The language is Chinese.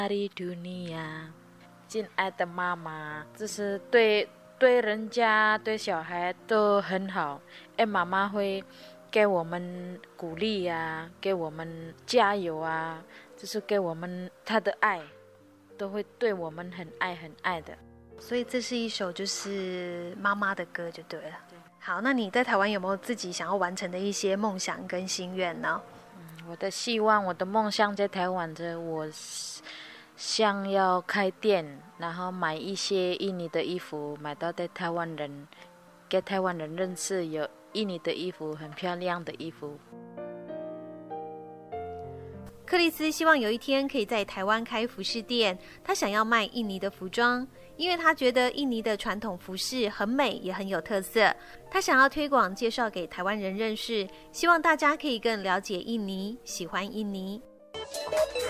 Hari dunia， 亲爱的妈妈，就是对人家对小孩都很好，妈妈会给我们鼓励啊，给我们加油啊，就是给我们她的爱，都会对我们很爱很爱的。 所以这是一首就是妈妈的歌就对了。对，好，那你在台湾有没有自己想要完成的一些梦想跟心愿呢？ 我的希望，我的梦想在台湾我想要开店，然后买一些印尼的衣服，买到给台湾人认识有印尼的衣服，很漂亮的衣服。 克里斯希望有一天可以在台湾开服饰店，他想要卖印尼的服装，因为他觉得印尼的传统服饰很美也很有特色，他想要推广介绍给台湾人认识，希望大家可以更了解印尼，喜欢印尼。